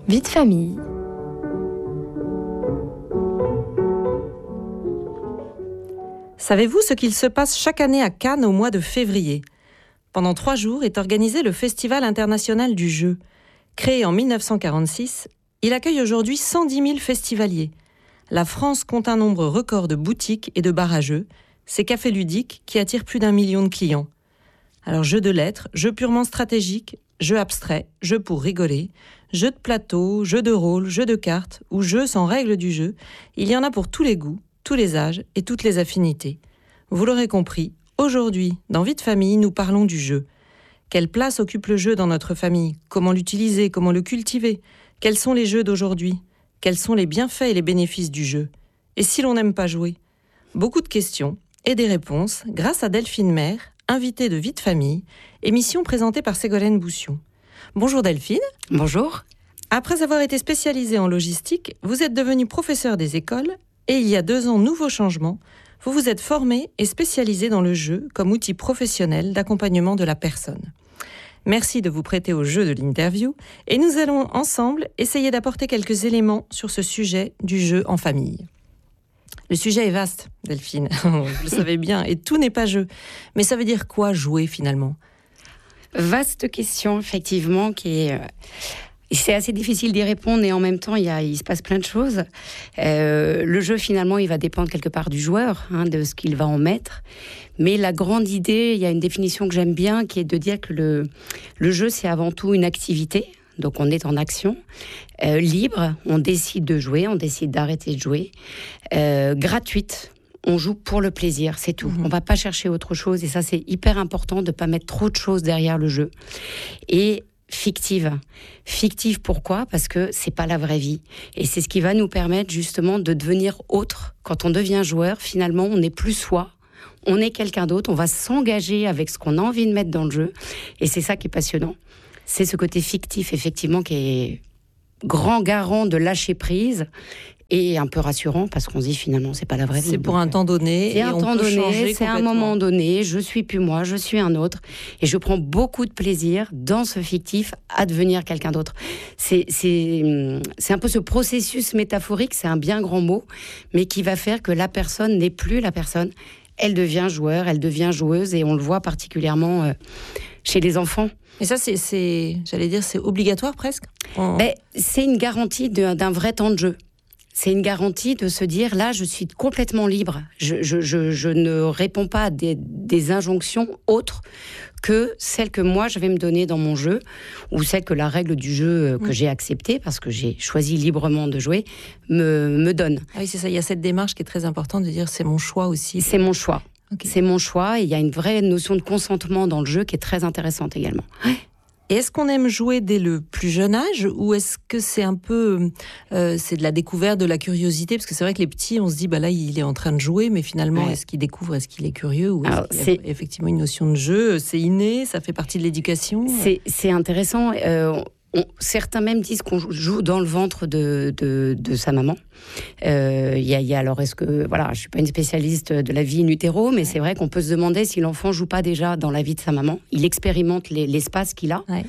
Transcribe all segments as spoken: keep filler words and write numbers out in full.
Vie de famille. Savez-vous ce qu'il se passe chaque année à Cannes au mois de février ? Pendant trois jours est organisé le Festival international du jeu. Créé en mille neuf cent quarante-six, il accueille aujourd'hui cent dix mille festivaliers. La France compte un nombre record de boutiques et de bars à jeux, ces cafés ludiques qui attirent plus d'un million de clients. Alors jeux de lettres, jeux purement stratégiques, jeux abstraits, jeux pour rigoler, jeux de plateau, jeux de rôle, jeux de cartes ou jeux sans règles du jeu, il y en a pour tous les goûts, tous les âges et toutes les affinités. Vous l'aurez compris, aujourd'hui, dans Vie de famille, nous parlons du jeu. Quelle place occupe le jeu dans notre famille ? Comment l'utiliser ? Comment le cultiver ? Quels sont les jeux d'aujourd'hui ? Quels sont les bienfaits et les bénéfices du jeu ? Et si l'on n'aime pas jouer ? Beaucoup de questions et des réponses grâce à Delphine Maire, invitée de Vie de famille, émission présentée par Ségolène Boussion. Bonjour Delphine. Bonjour. Après avoir été spécialisée en logistique, vous êtes devenue professeure des écoles et il y a deux ans, nouveau changement, vous vous êtes formée et spécialisée dans le jeu comme outil professionnel d'accompagnement de la personne. Merci de vous prêter au jeu de l'interview et nous allons ensemble essayer d'apporter quelques éléments sur ce sujet du jeu en famille. Le sujet est vaste, Delphine, vous le savez bien, et tout n'est pas jeu. Mais ça veut dire quoi jouer finalement ? Vaste question, effectivement, qui est... C'est assez difficile d'y répondre et en même temps, il, y a, il se passe plein de choses. Euh, le jeu, finalement, il va dépendre quelque part du joueur, hein, de ce qu'il va en mettre. Mais la grande idée, il y a une définition que j'aime bien, qui est de dire que le, le jeu, c'est avant tout une activité. Donc, on est en action, euh, libre, on décide de jouer, on décide d'arrêter de jouer, euh, gratuite. On joue pour le plaisir, c'est tout. Mmh. On ne va pas chercher autre chose. Et ça, c'est hyper important de ne pas mettre trop de choses derrière le jeu. Et fictive. Fictive, pourquoi ? Parce que c'est pas la vraie vie. Et c'est ce qui va nous permettre justement de devenir autre. Quand on devient joueur, finalement, on n'est plus soi. On est quelqu'un d'autre. On va s'engager avec ce qu'on a envie de mettre dans le jeu. Et c'est ça qui est passionnant. C'est ce côté fictif, effectivement, qui est grand garant de lâcher prise. Et un peu rassurant parce qu'on se dit finalement c'est pas la vraie vie. C'est pour un temps donné. C'est un temps donné, c'est un moment donné. Je suis plus moi, je suis un autre, et je prends beaucoup de plaisir dans ce fictif à devenir quelqu'un d'autre. C'est c'est c'est un peu ce processus métaphorique, c'est un bien grand mot, mais qui va faire que la personne n'est plus la personne. Elle devient joueur, elle devient joueuse, et on le voit particulièrement euh, chez les enfants. Et ça, c'est, c'est j'allais dire, c'est obligatoire presque. On... Ben, c'est une garantie de, d'un vrai temps de jeu. C'est une garantie de se dire, là, je suis complètement libre. Je, je, je, je ne réponds pas à des, des injonctions autres que celles que moi, je vais me donner dans mon jeu, ou celles que la règle du jeu que mmh. j'ai acceptée, parce que j'ai choisi librement de jouer, me, me donne. Ah oui, c'est ça. Il y a cette démarche qui est très importante de dire, c'est mon choix aussi. C'est mon choix. Okay. C'est mon choix. Et il y a une vraie notion de consentement dans le jeu qui est très intéressante également. Ouais. Et est-ce qu'on aime jouer dès le plus jeune âge, ou est-ce que c'est un peu euh, c'est de la découverte, de la curiosité ? Parce que c'est vrai que les petits, on se dit, bah là, il est en train de jouer, mais finalement, ouais. est-ce qu'il découvre, est-ce qu'il est curieux, ou est-ce Alors, qu'il c'est... y a effectivement une notion de jeu ? C'est inné, ça fait partie de l'éducation ? C'est, c'est intéressant. Euh, on, certains même disent qu'on joue dans le ventre de, de, de sa maman. Euh, y a, y a, alors, est-ce que, voilà, je ne suis pas une spécialiste de la vie in utero, mais ouais. c'est vrai qu'on peut se demander si l'enfant ne joue pas déjà dans la vie de sa maman. Il expérimente les, l'espace qu'il a. Ouais.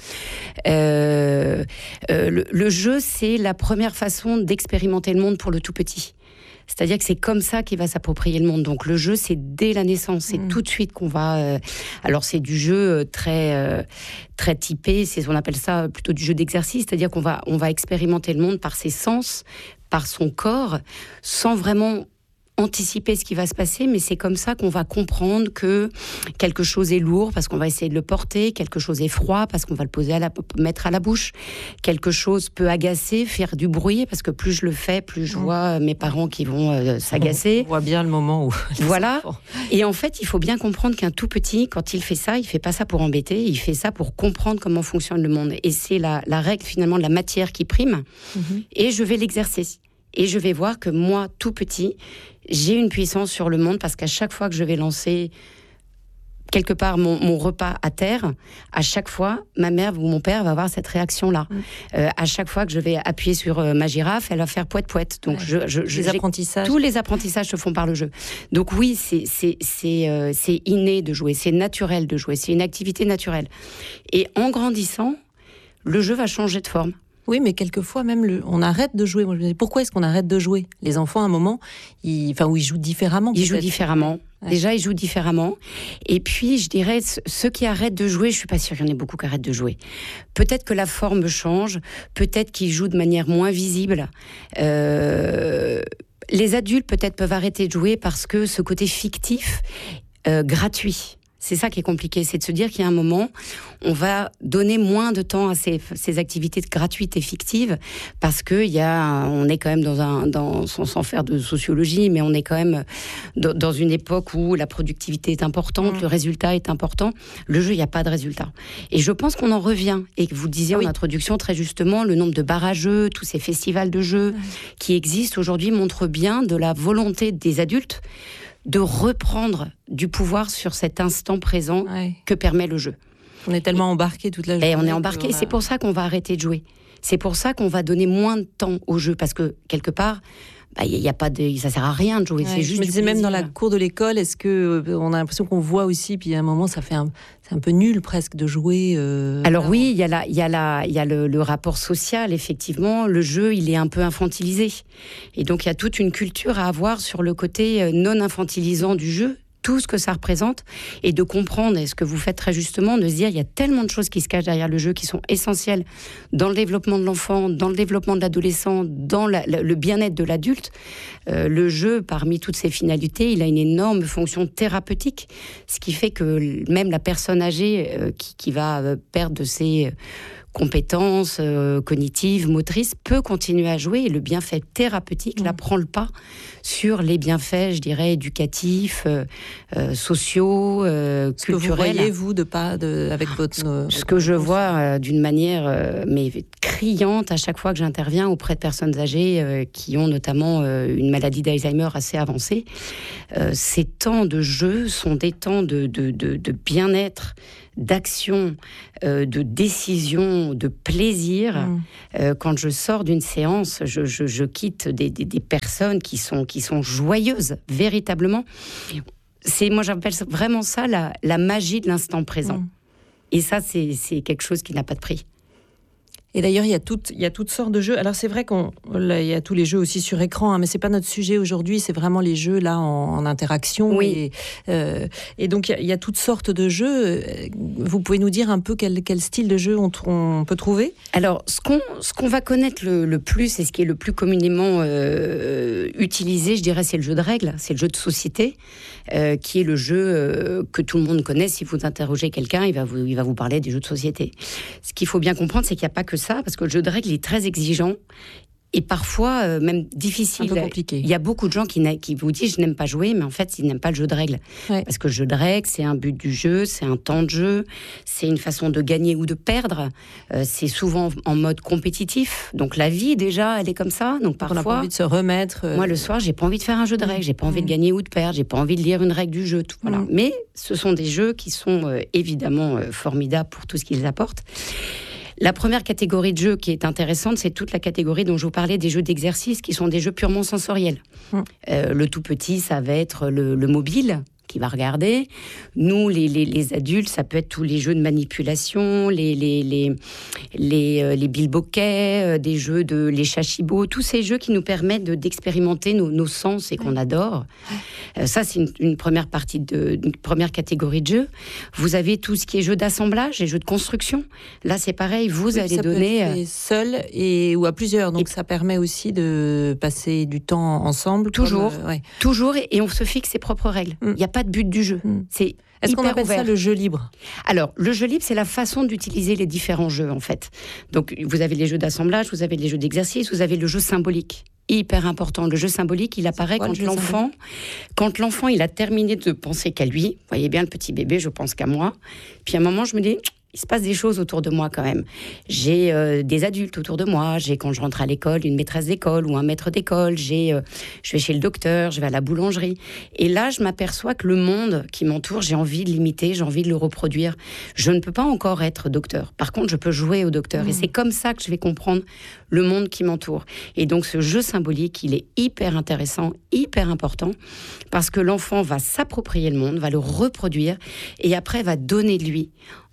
Euh, euh, le, le jeu, c'est la première façon d'expérimenter le monde pour le tout petit. C'est-à-dire que c'est comme ça qu'il va s'approprier le monde. Donc le jeu, c'est dès la naissance, c'est mmh. tout de suite qu'on va... Euh, alors c'est du jeu très, euh, très typé, c'est, on appelle ça plutôt du jeu d'exercice, c'est-à-dire qu'on va, on va expérimenter le monde par ses sens, par son corps, sans vraiment anticiper ce qui va se passer, mais c'est comme ça qu'on va comprendre que quelque chose est lourd parce qu'on va essayer de le porter, quelque chose est froid parce qu'on va le poser à la, mettre à la bouche, quelque chose peut agacer, faire du bruit, parce que plus je le fais, plus je vois mes parents qui vont euh, s'agacer. On voit bien le moment où... Voilà. Et en fait, il faut bien comprendre qu'un tout petit, quand il fait ça, il fait pas ça pour embêter, il fait ça pour comprendre comment fonctionne le monde. Et c'est la, la règle finalement de la matière qui prime. Mm-hmm. Et je vais l'exercer. Et je vais voir que moi, tout petit, j'ai une puissance sur le monde, parce qu'à chaque fois que je vais lancer quelque part mon, mon repas à terre, à chaque fois, ma mère ou mon père va avoir cette réaction-là. Mmh. Euh, à chaque fois que je vais appuyer sur euh, ma girafe, elle va faire poète-poète. Donc, ouais. je, je, les je, apprentissages. Tous les apprentissages se font par le jeu. Donc oui, c'est, c'est, c'est, euh, c'est inné de jouer, c'est naturel de jouer, c'est une activité naturelle. Et en grandissant, le jeu va changer de forme. Oui, mais quelquefois même, le, on arrête de jouer. Moi, je me dis, pourquoi est-ce qu'on arrête de jouer ? Les enfants, à un moment, ils, enfin, où ils jouent différemment. Ils jouent différemment. Ouais. Déjà, ils jouent différemment. Et puis, je dirais, ceux qui arrêtent de jouer, je suis pas sûre qu'il y en ait beaucoup qui arrêtent de jouer. Peut-être que la forme change, peut-être qu'ils jouent de manière moins visible. Euh, les adultes, peut-être, peuvent arrêter de jouer parce que ce côté fictif, euh, gratuit. C'est ça qui est compliqué, c'est de se dire qu'il y a un moment, on va donner moins de temps à ces, ces activités gratuites et fictives, parce que il y a, on est quand même dans un, dans, sans, sans faire de sociologie, mais on est quand même dans, dans une époque où la productivité est importante, mmh. le résultat est important. Le jeu, il n'y a pas de résultat. Et je pense qu'on en revient. Et que vous disiez oui. en introduction très justement, le nombre de bars à jeux, tous ces festivals de jeux mmh. qui existent aujourd'hui montrent bien de la volonté des adultes de reprendre du pouvoir sur cet instant présent ouais. que permet le jeu. On est tellement embarqué toute la journée. Et on est embarqué, a... c'est pour ça qu'on va arrêter de jouer. C'est pour ça qu'on va donner moins de temps au jeu, parce que quelque part, bah, y a pas de, ça sert à rien de jouer. Ouais, c'est juste. Je me disais même dans la cour de l'école, est-ce que euh, on a l'impression qu'on voit aussi, puis à un moment, ça fait un, c'est un peu nul presque de jouer. Euh, alors, alors oui, il y a la, il y a la, il y a le, le rapport social. Effectivement, le jeu, il est un peu infantilisé, et donc il y a toute une culture à avoir sur le côté non infantilisant du jeu. Tout ce que ça représente, et de comprendre, et ce que vous faites très justement, de se dire il y a tellement de choses qui se cachent derrière le jeu, qui sont essentielles dans le développement de l'enfant, dans le développement de l'adolescent, dans la, la, le bien-être de l'adulte. Euh, le jeu, parmi toutes ses finalités, il a une énorme fonction thérapeutique, ce qui fait que même la personne âgée euh, qui, qui va euh, perdre de ses... Euh, compétences euh, cognitives, motrices, peut continuer à jouer, et le bienfait thérapeutique, mmh. là, prend le pas sur les bienfaits, je dirais, éducatifs, euh, euh, sociaux, euh, ce culturels. Ce que vous voyez, vous, de pas, de, avec votre... Ce, euh, ce que je vois euh, d'une manière euh, mais criante à chaque fois que j'interviens auprès de personnes âgées euh, qui ont notamment euh, une maladie d'Alzheimer assez avancée, euh, ces temps de jeu sont des temps de, de, de, de bien-être, d'action, euh, de décision, de plaisir. Mmh. Euh, quand je sors d'une séance, je, je, je quitte des, des, des personnes qui sont, qui sont joyeuses, véritablement. C'est, moi, j'appelle vraiment ça la, la magie de l'instant présent. Mmh. Et ça, c'est, c'est quelque chose qui n'a pas de prix. Et d'ailleurs, il y a toutes, il y a toutes sortes de jeux. Alors c'est vrai qu'on, là, il y a tous les jeux aussi sur écran, hein, mais c'est pas notre sujet aujourd'hui. C'est vraiment les jeux là en, en interaction. Oui. Et, euh, et donc il y, a, il y a toutes sortes de jeux. Vous pouvez nous dire un peu quel, quel style de jeu on, on peut trouver ? Alors ce qu'on, ce qu'on va connaître le, le plus et ce qui est le plus communément euh, utilisé, je dirais, c'est le jeu de règles, c'est le jeu de société, euh, qui est le jeu euh, que tout le monde connaît. Si vous interrogez quelqu'un, il va vous, il va vous parler des jeux de société. Ce qu'il faut bien comprendre, c'est qu'il n'y a pas que ça. Ça, parce que le jeu de règles est très exigeant et parfois euh, même difficile. Un peu compliqué. Il y a beaucoup de gens qui, qui vous disent je n'aime pas jouer, mais en fait ils n'aiment pas le jeu de règles. Ouais. Parce que le jeu de règles, c'est un but du jeu, c'est un temps de jeu, c'est une façon de gagner ou de perdre. Euh, c'est souvent en mode compétitif. Donc la vie déjà, elle est comme ça. Donc parfois, on n'a pas envie de se remettre. Euh... Moi le soir, j'ai pas envie de faire un jeu de règles, j'ai pas envie mmh. de gagner ou de perdre, j'ai pas envie de lire une règle du jeu. Tout, voilà. Mmh. Mais ce sont des jeux qui sont euh, évidemment euh, formidables pour tout ce qu'ils apportent. La première catégorie de jeux qui est intéressante, c'est toute la catégorie dont je vous parlais, des jeux d'exercice, qui sont des jeux purement sensoriels. Mmh. Euh, le tout petit, ça va être le, le mobile, qui va regarder. Nous, les, les, les adultes, ça peut être tous les jeux de manipulation, les, les, les, les, euh, les bilboquets, euh, des jeux de les chachibos, tous ces jeux qui nous permettent de, d'expérimenter nos, nos sens et qu'on adore. Euh, ça, c'est une, une première partie, de, une première catégorie de jeux. Vous avez tout ce qui est jeux d'assemblage et jeux de construction. Là, c'est pareil, vous oui, allez ça donner... peut être seul et, ou à plusieurs, donc et ça permet aussi de passer du temps ensemble. Toujours, comme, euh, ouais. toujours, et, et on se fixe ses propres règles. Il mm. n'y a pas de but du jeu. Mmh. C'est Est-ce qu'on appelle ouvert. ça le jeu libre ? Alors, le jeu libre, c'est la façon d'utiliser les différents jeux, en fait. Donc, vous avez les jeux d'assemblage, vous avez les jeux d'exercice, vous avez le jeu symbolique. Hyper important. Le jeu symbolique, il apparaît quand l'enfant, quand l'enfant, il a terminé de penser qu'à lui. Vous voyez bien le petit bébé, je pense qu'à moi. Puis à un moment, je me dis... il se passe des choses autour de moi quand même. J'ai euh, des adultes autour de moi. J'ai, quand je rentre à l'école, une maîtresse d'école ou un maître d'école. J'ai, euh, je vais chez le docteur, je vais à la boulangerie. Et là, je m'aperçois que le monde qui m'entoure, j'ai envie de l'imiter, j'ai envie de le reproduire. Je ne peux pas encore être docteur. Par contre, je peux jouer au docteur. Mmh. Et c'est comme ça que je vais comprendre le monde qui m'entoure. Et donc, ce jeu symbolique, il est hyper intéressant, hyper important, parce que l'enfant va s'approprier le monde, va le reproduire, et après va donner de lui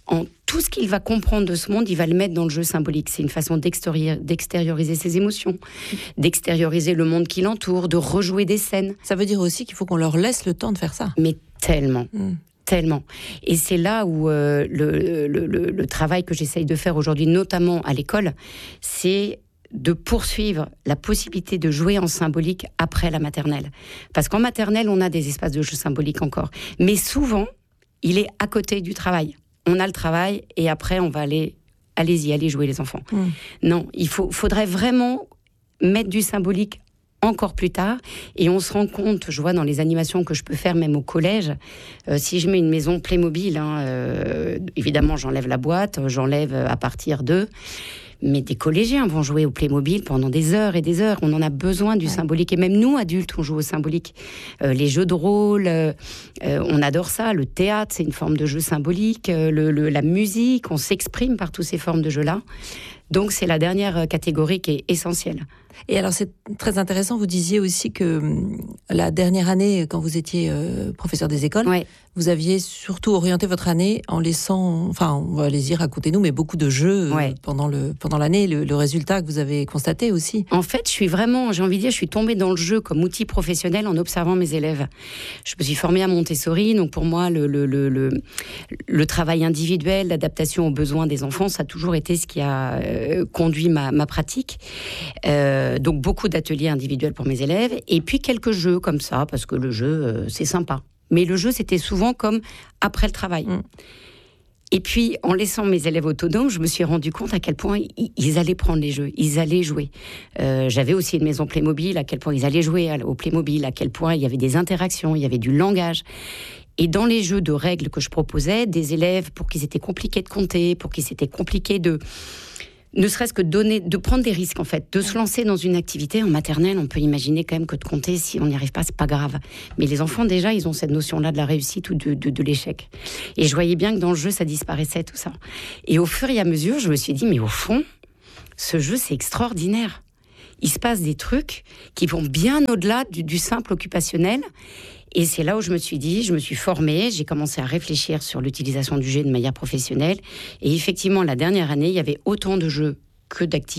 en tout ce qu'il va comprendre de ce monde, il va le mettre dans le jeu symbolique. C'est une façon d'extérieur, d'extérioriser ses émotions, d'extérioriser le monde qui l'entoure, de rejouer des scènes. Ça veut dire aussi qu'il faut qu'on leur laisse le temps de faire ça. Mais tellement. Mmh. Tellement. Et c'est là où euh, le, le, le, le travail que j'essaye de faire aujourd'hui, notamment à l'école, c'est de poursuivre la possibilité de jouer en symbolique après la maternelle. Parce qu'en maternelle, on a des espaces de jeu symbolique encore. Mais souvent, il est à côté du travail. On a le travail et après, on va aller... Allez-y, allez jouer les enfants. Mmh. Non, il faut, faudrait vraiment mettre du symbolique encore plus tard, et on se rend compte, je vois dans les animations que je peux faire même au collège, euh, si je mets une maison Playmobil, hein, euh, évidemment j'enlève la boîte, j'enlève à partir de... Mais des collégiens vont jouer au Playmobil pendant des heures et des heures. On en a besoin du ouais. symbolique. Et même nous, adultes, on joue au symbolique. Euh, les jeux de rôle, euh, on adore ça. Le théâtre, c'est une forme de jeu symbolique. Euh, le, le, la musique, on s'exprime par toutes ces formes de jeux-là. Donc, c'est la dernière catégorie qui est essentielle. Et alors, c'est très intéressant, vous disiez aussi que la dernière année, quand vous étiez euh, professeur des écoles, ouais. vous aviez surtout orienté votre année en laissant, enfin, on va les y raconter nous, mais beaucoup de jeux ouais. euh, pendant, le, pendant l'année, le, le résultat que vous avez constaté aussi. En fait, je suis vraiment, j'ai envie de dire, je suis tombée dans le jeu comme outil professionnel en observant mes élèves. Je me suis formée à Montessori, donc pour moi, le, le, le, le, le travail individuel, l'adaptation aux besoins des enfants, ça a toujours été ce qui a euh, conduit ma, ma pratique. Euh, donc beaucoup d'ateliers individuels pour mes élèves et puis quelques jeux comme ça parce que le jeu euh, c'est sympa, mais le jeu c'était souvent comme après le travail. Mmh. Et puis en laissant mes élèves autonomes, je me suis rendu compte à quel point ils, ils allaient prendre les jeux, ils allaient jouer. Euh, j'avais aussi une maison Playmobil, à quel point ils allaient jouer au Playmobil, à quel point il y avait des interactions, il y avait du langage. Et dans les jeux de règles que je proposais, des élèves pour qui c'était compliqué de compter, pour qui c'était compliqué de ne serait-ce que de donner, de prendre des risques en fait, de se lancer dans une activité en maternelle. On peut imaginer quand même que de compter, si on n'y arrive pas, c'est pas grave. Mais les enfants déjà, ils ont cette notion-là de la réussite ou de, de, de l'échec. Et je voyais bien que dans le jeu, ça disparaissait tout ça. Et au fur et à mesure, je me suis dit, mais au fond, ce jeu, c'est extraordinaire. Il se passe des trucs qui vont bien au-delà du, du simple occupationnel. Et c'est là où je me suis dit, je me suis formée, j'ai commencé à réfléchir sur l'utilisation du jeu de manière professionnelle. Et effectivement, la dernière année, il y avait autant de jeux que d'activités.